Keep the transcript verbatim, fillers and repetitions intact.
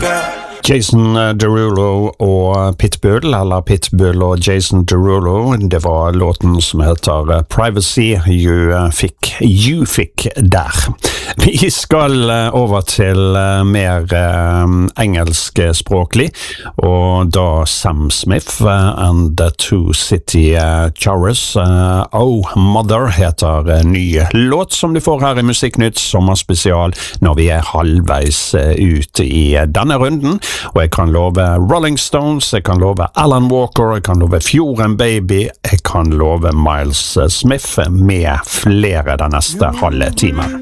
Jason Derulo og Pitbull, eller Pitbull og Jason Derulo, det var låten som heter Privacy, you fikk, you fikk der. Vi skal over til mer engelsk språklig, og da Sam Smith and the Two City Chorus, Oh Mother heter ny låt som du får her i Musikknytt sommerspesial når vi er halvveis ut i denne runden. Og jeg kan love Rolling Stones, jeg kan love Alan Walker, jeg kan love Fjorden Baby, jeg kan love Miles Smith med flere den neste halve timen.